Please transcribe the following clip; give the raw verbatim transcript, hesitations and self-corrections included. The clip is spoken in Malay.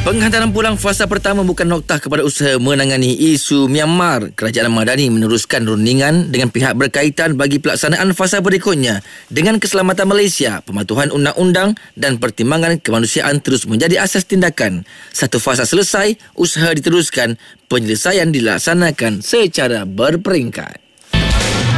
Penghantaran pulang fasa pertama bukan noktah kepada usaha menangani isu Myanmar. Kerajaan Madani meneruskan rundingan dengan pihak berkaitan bagi pelaksanaan fasa berikutnya. Dengan keselamatan Malaysia, pematuhan undang-undang dan pertimbangan kemanusiaan terus menjadi asas tindakan. Satu fasa selesai, usaha diteruskan, penyelesaian dilaksanakan secara berperingkat.